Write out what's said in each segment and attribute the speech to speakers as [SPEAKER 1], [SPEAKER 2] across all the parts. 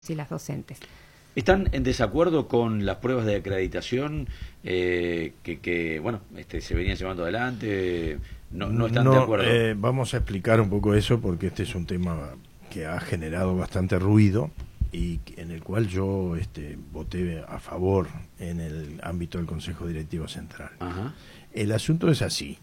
[SPEAKER 1] y las docentes.
[SPEAKER 2] ¿Están en desacuerdo con las pruebas de acreditación bueno, se venían llevando adelante? ¿No están de acuerdo?
[SPEAKER 3] Vamos a explicar un poco eso porque este es un tema que ha generado bastante ruido y en el cual yo voté a favor en el ámbito del Consejo Directivo Central.
[SPEAKER 2] Ajá.
[SPEAKER 3] El asunto es así.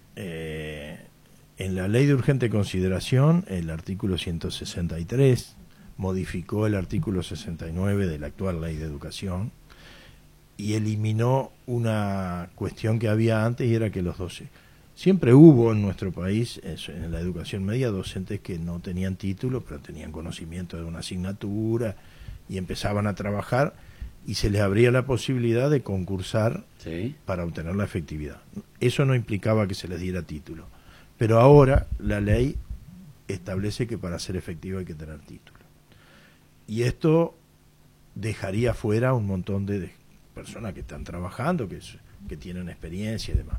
[SPEAKER 3] En la Ley de Urgente Consideración, el artículo 163 modificó el artículo 69 de la actual Ley de Educación y eliminó una cuestión que había antes, y era que los docentes... Siempre hubo en nuestro país, en la educación media, docentes que no tenían título, pero tenían conocimiento de una asignatura y empezaban a trabajar y se les abría la posibilidad de concursar,
[SPEAKER 2] ¿sí?, para
[SPEAKER 3] obtener la efectividad. Eso no implicaba que se les diera título, pero ahora la ley establece que para ser efectivo hay que tener título. Y esto dejaría fuera un montón de personas que están trabajando, que tienen experiencia y demás.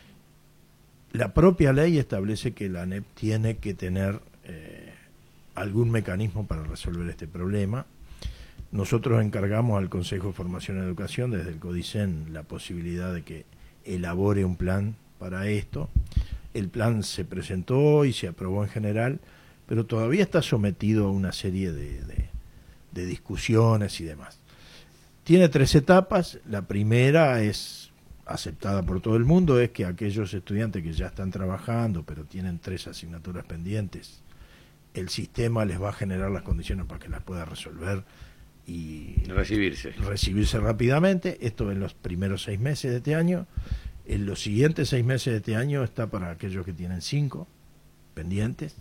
[SPEAKER 3] La propia ley establece que la ANEP tiene que tener algún mecanismo para resolver este problema. Nosotros encargamos al Consejo de Formación y Educación, desde el CODICEN, la posibilidad de que elabore un plan para esto. El plan se presentó y se aprobó en general, pero todavía está sometido a una serie de discusiones y demás. Tiene 3 etapas. La primera es aceptada por todo el mundo, es que aquellos estudiantes que ya están trabajando pero tienen 3 asignaturas pendientes, el sistema les va a generar las condiciones para que las pueda resolver y recibirse rápidamente. Esto en los primeros 6 meses de este año. En los siguientes 6 meses de este año está para aquellos que tienen 5 pendientes.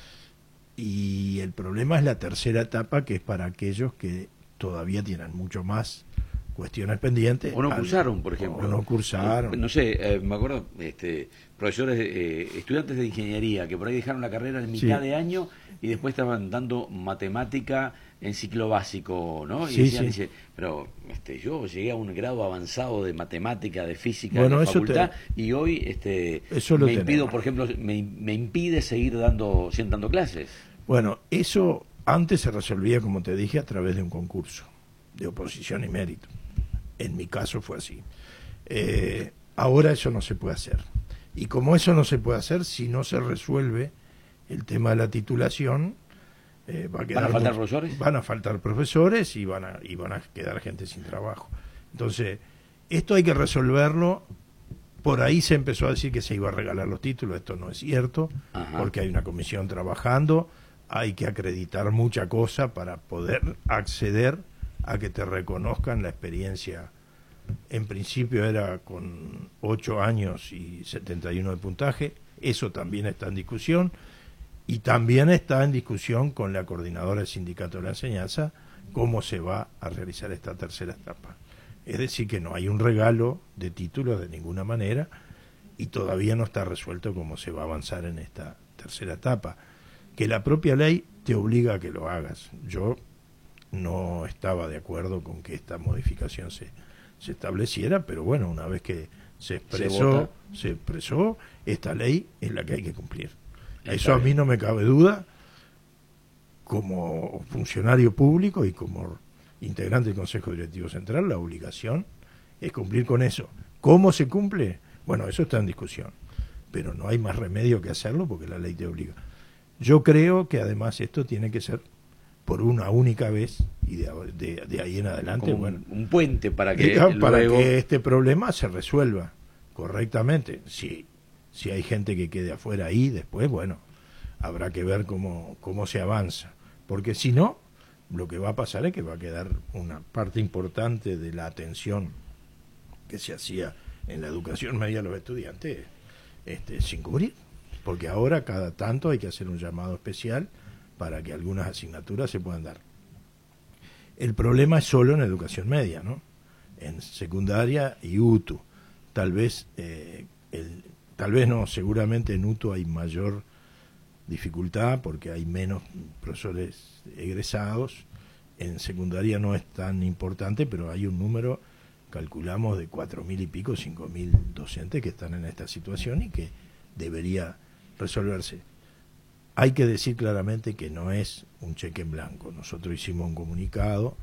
[SPEAKER 3] Y el problema es la tercera etapa, que es para aquellos que todavía tienen mucho más cuestiones pendientes.
[SPEAKER 2] O no cursaron, por ejemplo.
[SPEAKER 3] O no cursaron.
[SPEAKER 2] No sé, me acuerdo, profesores, estudiantes de ingeniería que por ahí dejaron la carrera en mitad de año y después estaban dando matemática en ciclo básico, ¿no? Y decían, dice, pero yo llegué a un grado avanzado de matemática, de física, en la facultad, y hoy me impido, por ejemplo, me impide seguir dando clases.
[SPEAKER 3] Bueno, eso antes se resolvía, como te dije, a través de un concurso de oposición y mérito. En mi caso fue así. Ahora eso no se puede hacer. Y como eso no se puede hacer, si no se resuelve el tema de la titulación,
[SPEAKER 2] ¿Van a faltar profesores?
[SPEAKER 3] Van a faltar profesores y van a quedar gente sin trabajo. Entonces, esto hay que resolverlo. Por ahí se empezó a decir que se iba a regalar los títulos. Esto no es cierto. Ajá. Porque hay una comisión trabajando, hay que acreditar mucha cosa para poder acceder a que te reconozcan la experiencia. En principio era con 8 años y 71 de puntaje. Eso también está en discusión. Y también está en discusión con la coordinadora del Sindicato de la Enseñanza cómo se va a realizar esta tercera etapa. Es decir, que no hay un regalo de títulos de ninguna manera y todavía no está resuelto cómo se va a avanzar en esta tercera etapa. Que la propia ley te obliga a que lo hagas. Yo no estaba de acuerdo con que esta modificación se estableciera, pero bueno, una vez que se expresó, esta ley es la que hay que cumplir. Eso a mí no me cabe duda, como funcionario público y como integrante del Consejo Directivo Central, la obligación es cumplir con eso. ¿Cómo se cumple? Bueno, eso está en discusión, pero no hay más remedio que hacerlo porque la ley te obliga. Yo creo que además esto tiene que ser por una única vez y de ahí en adelante,
[SPEAKER 2] como un puente para que
[SPEAKER 3] que este problema se resuelva correctamente. Si hay gente que quede afuera ahí, después, bueno, habrá que ver cómo se avanza. Porque si no, lo que va a pasar es que va a quedar una parte importante de la atención que se hacía en la educación media a los estudiantes sin cubrir. Porque ahora cada tanto hay que hacer un llamado especial para que algunas asignaturas se puedan dar. El problema es solo en educación media, ¿no? En secundaria y UTU. Tal vez no, seguramente en UTU hay mayor dificultad porque hay menos profesores egresados. En secundaria no es tan importante, pero hay un número, calculamos, de 4.000 y pico, 5.000 docentes que están en esta situación y que debería resolverse. Hay que decir claramente que no es un cheque en blanco. Nosotros hicimos un comunicado